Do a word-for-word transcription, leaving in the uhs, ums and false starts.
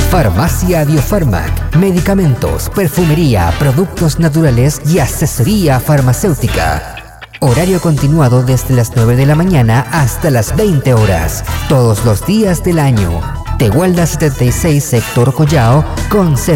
Farmacia Biofarmac, medicamentos, perfumería, productos naturales y asesoría farmacéutica. Horario continuado desde las nueve de la mañana hasta las veinte horas, todos los días del año. Tehuelda setenta y seis, sector Collao, Concepción.